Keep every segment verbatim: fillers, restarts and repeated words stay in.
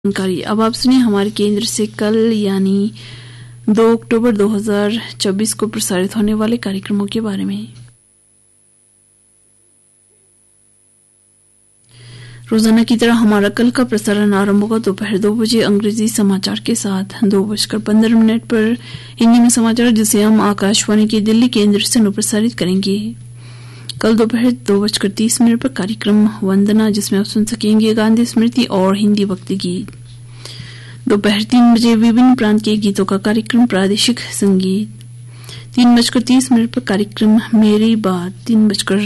जानकारी। अब आप सुनिए हमारे केंद्र से कल यानी दो अक्टूबर दो हज़ार चौबीस को प्रसारित होने वाले कार्यक्रमों के बारे में। रोजाना की तरह हमारा कल का प्रसारण आरंभ होगा दोपहर दो बजे अंग्रेजी समाचार के साथ। दो बजकर पंद्रह मिनट पर हिंदी में समाचार, जिसे हम आकाशवाणी के दिल्ली केंद्र से अनुप्रसारित करेंगे। कल दोपहर दो बजकर तीस मिनट पर कार्यक्रम वंदना, जिसमें आप सुन सकेंगे गांधी स्मृति और हिंदी भक्ति गीत। दोपहर तीन बजे विभिन्न प्रांत के गीतों का कार्यक्रम प्रादेशिक संगीत। तीन बजकर तीस मिनट पर कार्यक्रम मेरी बात। तीन बजकर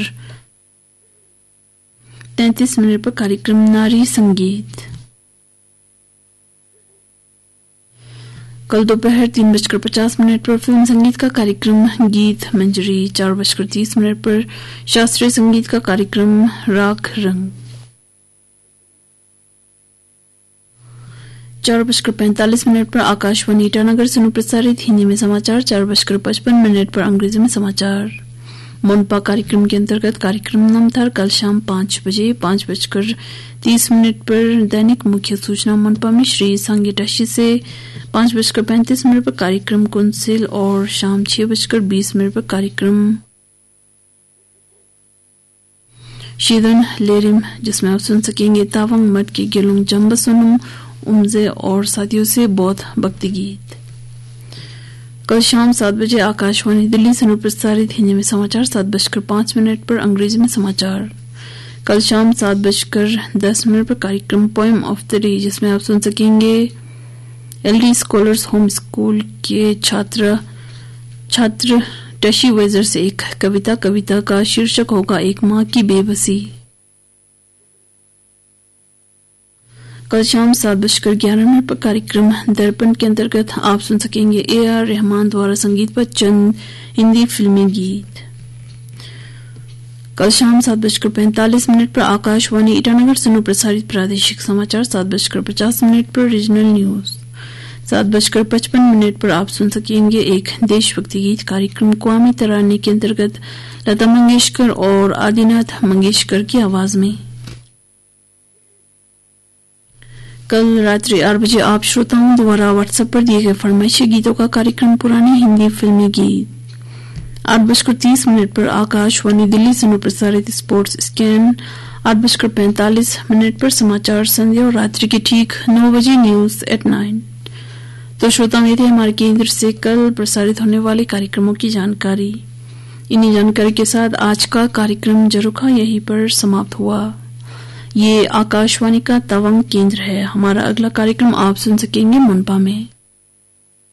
तैतीस मिनट पर कार्यक्रम नारी संगीत। कल दोपहर तीन बजकर पचास मिनट पर फिल्म संगीत का कार्यक्रम गीत मंजरी। चार बजकर तीस मिनट पर शास्त्रीय संगीत का कार्यक्रम राग रंग। चार बजकर पैंतालीस मिनट पर आकाशवाणी ईटानगर से प्रसारित हिंदी में समाचार। चार बजकर पचपन मिनट पर अंग्रेजी में समाचार। मोनपा कार्यक्रम के अंतर्गत कार्यक्रम नमथार कल शाम पांच बजे। पांच बजकर तीस मिनट पर दैनिक मुख्य सूचना मोनपा में श्री सांगे टाशी से। पांच बजकर पैंतीस मिनट पर कार्यक्रम कुंसिल और शाम छह बजकर बीस मिनट पर कार्यक्रम शीदन लेरिम, जिसमें आप सुन सकेंगे तावंग मठ के गेलुंग जम्बसुनुम उमजे और साथियों से बौद्ध भक्ति गीत। कल शाम सात बजे आकाशवाणी दिल्ली से प्रसारित हिंदी में समाचार। सात बजकर पांच मिनट पर अंग्रेजी में समाचार। कल शाम सात बजकर दस मिनट पर कार्यक्रम पोएम ऑफ द डे, जिसमें आप सुन सकेंगे एलडी स्कॉलर्स होम स्कूल के छात्र छात्र टशी वेजर से एक कविता। कविता का शीर्षक होगा एक माँ की बेबसी। कल शाम सात बजकर ग्यारह मिनट पर कार्यक्रम दर्पण के अंतर्गत आप सुन सकेंगे ए आर रहमान द्वारा संगीत पर चंद हिंदी फिल्मी गीत। कल शाम सात बजकर पैंतालीस मिनट पर आकाशवाणी ईटानगर से प्रसारित प्रादेशिक समाचार। सात बजकर पचास मिनट पर रीजनल न्यूज। सात बजकर पचपन मिनट पर आप सुन सकेंगे एक देशभक्ति गीत। कार्यक्रम क्वामी तराने के अंतर्गत लता मंगेशकर और आदिनाथ मंगेशकर की आवाज में। कल रात्रि आठ बजे आप श्रोताओं द्वारा व्हाट्सएप पर दिए गए फरमाइशी गीतों का कार्यक्रम पुरानी हिंदी फिल्मी गीत। आठ बजकर तीस मिनट पर आकाशवाणी दिल्ली से प्रसारित स्पोर्ट्स स्कैन। आठ बजकर पैंतालीस मिनट पर समाचार संध्या और रात्रि के ठीक नौ बजे न्यूज एट नाइन। तो श्रोताओं, ये थे हमारे केंद्र से कल प्रसारित होने वाले कार्यक्रमों की जानकारी। इन्हीं जानकारी के साथ आज का कार्यक्रम जरूखा यहीं पर समाप्त हुआ। ये आकाशवाणी का तवंग केंद्र है। हमारा अगला कार्यक्रम आप सुन सकेंगे मोनपा में।